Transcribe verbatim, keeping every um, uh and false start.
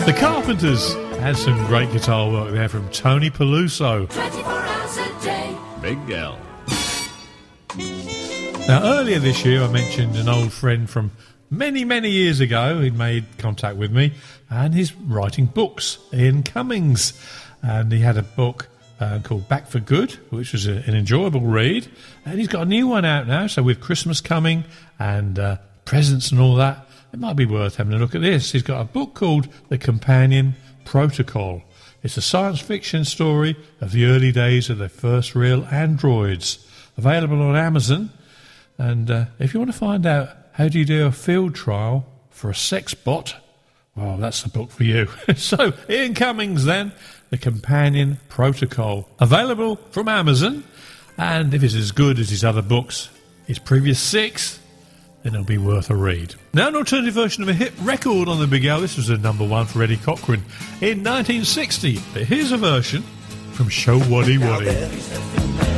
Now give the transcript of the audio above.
The Carpenters had some great guitar work there from Tony Peluso. twenty-four hours a day. Big L. Now, earlier this year, I mentioned an old friend from many, many years ago. He'd made contact with me, and he's writing books, Ian Cummings. And he had a book uh, called Back for Good, which was a, an enjoyable read. And he's got a new one out now, so with Christmas coming and uh, presents and all that, it might be worth having a look at this. He's got a book called The Companion Protocol. It's a science fiction story of the early days of the first real androids, available on Amazon. And uh, if you want to find out how do you do a field trial for a sex bot, well, that's the book for you. So, Ian Cummings then, The Companion Protocol, available from Amazon. And if it's as good as his other books, his previous six, then it'll be worth a read. Now, an alternative version of a hit record on the Big L. This was a number one for Eddie Cochran in nineteen sixty. But here's a version from Show Waddy Waddy.